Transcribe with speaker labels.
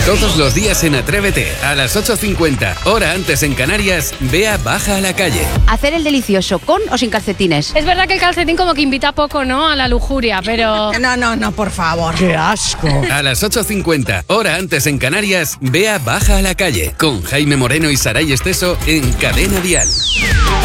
Speaker 1: Todos los días en Atrévete, a las 8:50, hora antes en Canarias, Bea baja a la calle.
Speaker 2: Hacer el delicioso, ¿con o sin calcetines?
Speaker 3: Es verdad que el calcetín como que invita poco, ¿no? A la lujuria, pero...
Speaker 4: No, por favor.
Speaker 5: ¡Qué asco!
Speaker 1: A las 8:50, hora antes en Canarias, Bea baja a la calle, con Jaime Moreno y Saray Esteso en Cadena Dial.